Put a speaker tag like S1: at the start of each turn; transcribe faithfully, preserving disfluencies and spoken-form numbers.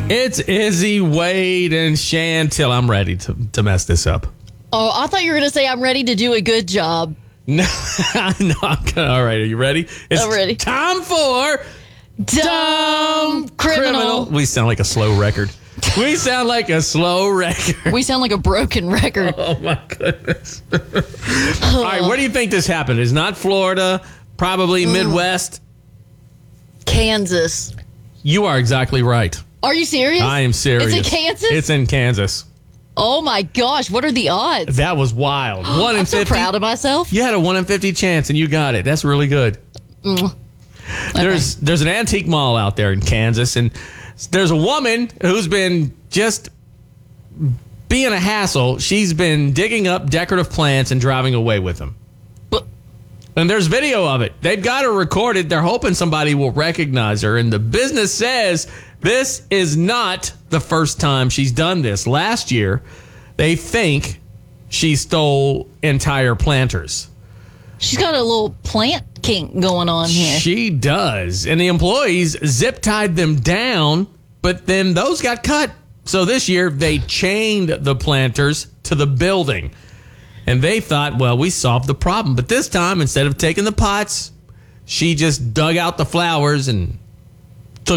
S1: It's Izzy, Wade, and Chantel. I'm ready to, to mess this up.
S2: Oh, I thought you were going to say I'm ready to do a good job.
S1: No, no, I'm gonna, all right, are you ready? It's
S2: I'm ready.
S1: time for
S2: Dumb Criminal.
S1: We sound like a slow record. We sound like a slow record.
S2: We sound like a broken record.
S1: Oh, my goodness. All right, where do you think this happened? It's not Florida, probably
S2: Mm.
S1: Midwest.
S2: Kansas.
S1: You are exactly right.
S2: Are you serious?
S1: I am serious.
S2: It's in Kansas?
S1: It's in Kansas.
S2: Oh, my gosh. What are the odds?
S1: That was wild. One in
S2: I'm so
S1: fifty.
S2: proud of myself.
S1: You had a one in fifty chance, and you got it. That's really good.
S2: Mm.
S1: There's there's an antique mall out there in Kansas, and there's a woman who's been just being a hassle. She's been digging up decorative plants and driving away with them.
S2: But-
S1: And there's video of it. They've got her recorded. They're hoping somebody will recognize her. And the business says this is not the first time she's done this. Last year, they think she stole entire planters.
S2: She's got a little plant kink going on here.
S1: She does. And the employees zip tied them down, but then those got cut. So this year they chained the planters to the building. And they thought, well, we solved the problem. But this time, instead of taking the pots, she just dug out the flowers and